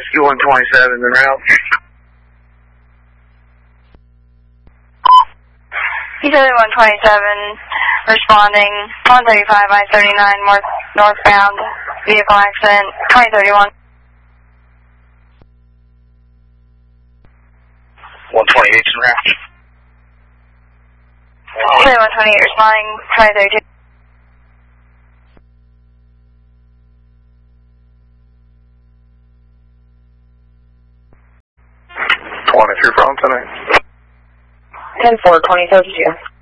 Rescue 127 en route. Utility 127 responding 135 I-39 northbound vehicle accident 2031. 128 en route. Utility 128 responding 2032. 23 from tonight. 10-4, 2032.